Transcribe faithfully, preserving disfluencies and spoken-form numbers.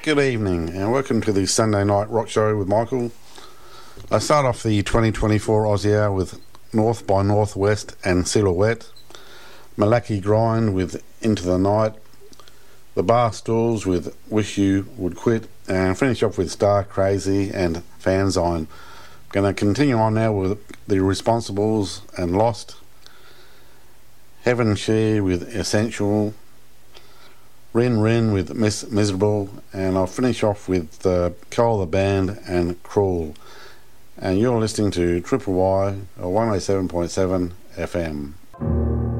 Good evening and welcome to the Sunday Night Rock Show with Michael. I start off the twenty twenty-four Aussie Hour with North by Northwest and Silhouette, Malaki Grind with Into the Night, The Bar Stools with Wish You Would Quit, and finish off with Star Crazy and Fanzine. Going to continue on now with The Responsibles and Lost, Heaven Share with Essential, Rin Rin with Miss Miserable, and I'll finish off with uh, Cole the Band and Cruel. And you're listening to Triple Y, one oh seven point seven F M.